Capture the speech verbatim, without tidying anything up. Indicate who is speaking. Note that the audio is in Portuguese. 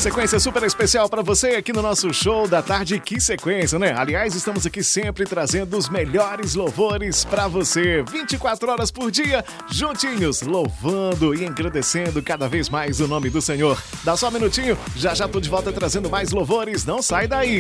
Speaker 1: Sequência super especial para você aqui no nosso show da tarde. Que sequência, né? Aliás, estamos aqui sempre trazendo os melhores louvores para você. vinte e quatro horas por dia, juntinhos, louvando e agradecendo cada vez mais o nome do Senhor. Dá só um minutinho, já já tô de volta trazendo mais louvores. Não sai daí.